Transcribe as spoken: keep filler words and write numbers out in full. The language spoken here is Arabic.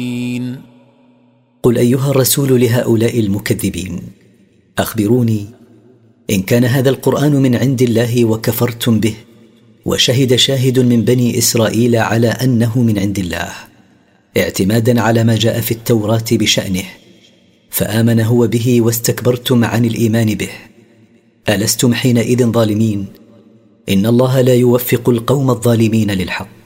قل أيها الرسول لهؤلاء المكذبين: أخبروني إن كان هذا القرآن من عند الله وكفرتم به، وشهد شاهد من بني إسرائيل على أنه من عند الله اعتمادا على ما جاء في التوراة بشأنه، فآمن هو به واستكبرتم عن الإيمان به، ألستم حينئذ ظالمين؟ إن الله لا يوفق القوم الظالمين للحق.